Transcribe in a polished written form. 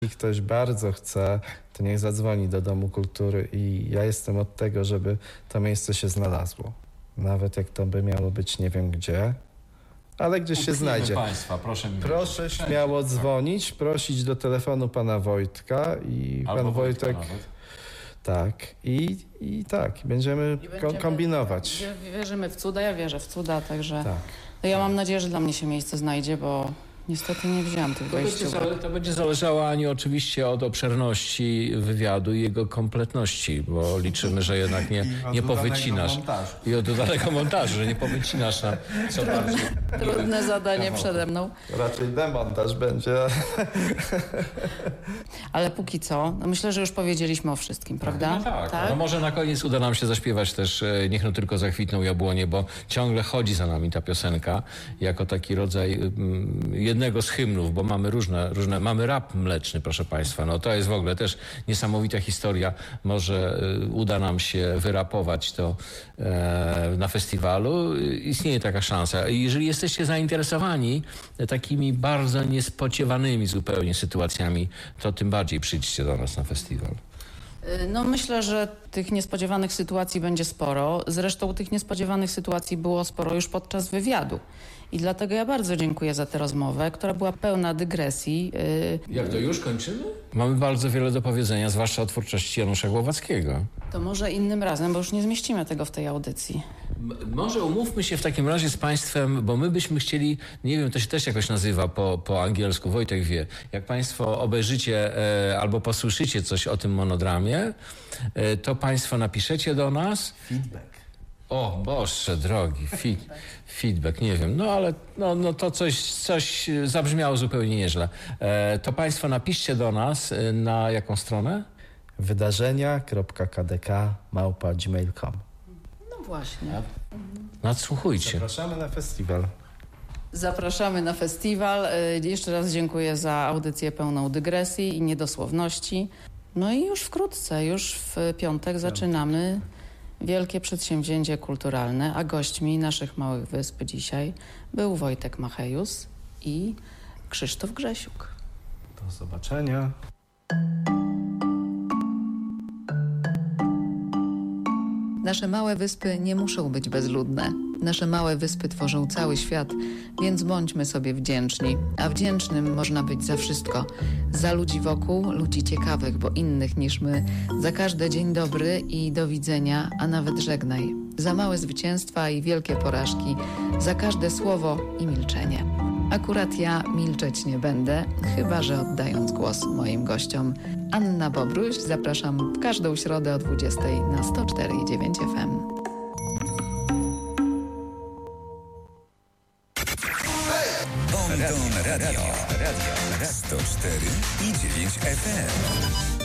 Jeśli ktoś bardzo chce, to niech zadzwoni do Domu Kultury i ja jestem od tego, żeby to miejsce się znalazło. Nawet jak to by miało być nie wiem gdzie, ale gdzieś się znajdzie. Państwa, proszę śmiało dzwonić, prosić do telefonu pana Wojtka i albo pan Wojtek... nawet. Tak, będziemy kombinować. Wierzymy w cuda, ja wierzę w cuda, także Tak. to ja mam nadzieję, że dla mnie się miejsce znajdzie, bo niestety nie wziąłem tych wejściówek. To będzie zależało, Ani, oczywiście od obszerności wywiadu i jego kompletności, bo liczymy, że jednak nie powycinasz. I od dodanego montażu, że nie powycinasz nam co bardziej. Trudne zadanie przede mną. Raczej demontaż będzie. Ale póki co, no myślę, że już powiedzieliśmy o wszystkim, prawda? No tak. No może na koniec uda nam się zaśpiewać też Niech no tylko zakwitną jabłonie, bo ciągle chodzi za nami ta piosenka jako taki rodzaj jednego z hymnów, bo mamy różne, mamy rap mleczny, proszę Państwa. No to jest w ogóle też niesamowita historia. Może uda nam się wyrapować to na festiwalu. Istnieje taka szansa. Jeżeli jesteście zainteresowani takimi bardzo niespodziewanymi zupełnie sytuacjami, to tym bardziej przyjdźcie do nas na festiwal. No myślę, że tych niespodziewanych sytuacji będzie sporo. Zresztą tych niespodziewanych sytuacji było sporo już podczas wywiadu. I dlatego ja bardzo dziękuję za tę rozmowę, która była pełna dygresji. Jak to już kończymy? Mamy bardzo wiele do powiedzenia, zwłaszcza o twórczości Janusza Głowackiego. To może innym razem, bo już nie zmieścimy tego w tej audycji. Może umówmy się w takim razie z Państwem, bo my byśmy chcieli, nie wiem, to się też jakoś nazywa po angielsku, Wojtek wie, jak Państwo obejrzycie albo posłyszycie coś o tym monodramie, to Państwo napiszecie do nas. Feedback. O Boże drogi, feedback, nie wiem, no ale no to coś zabrzmiało zupełnie nieźle. To Państwo napiszcie do nas na jaką stronę? wydarzenia.kdk@gmail.com. No właśnie. Nadsłuchujcie. Zapraszamy na festiwal. Zapraszamy na festiwal. Jeszcze raz dziękuję za audycję pełną dygresji i niedosłowności. No i już wkrótce, już w piątek zaczynamy wielkie przedsięwzięcie kulturalne, a gośćmi naszych Małych Wysp dzisiaj był Wojtek Machejus i Krzysztof Grzesiuk. Do zobaczenia. Nasze małe wyspy nie muszą być bezludne. Nasze małe wyspy tworzą cały świat, więc bądźmy sobie wdzięczni. A wdzięcznym można być za wszystko. Za ludzi wokół, ludzi ciekawych, bo innych niż my. Za każdy dzień dobry i do widzenia, a nawet żegnaj. Za małe zwycięstwa i wielkie porażki. Za każde słowo i milczenie. Akurat ja milczeć nie będę, chyba że oddając głos moim gościom. Anna Bobruś, zapraszam w każdą środę o 20 na 104,9 FM. Bonton Radio 104,9 FM.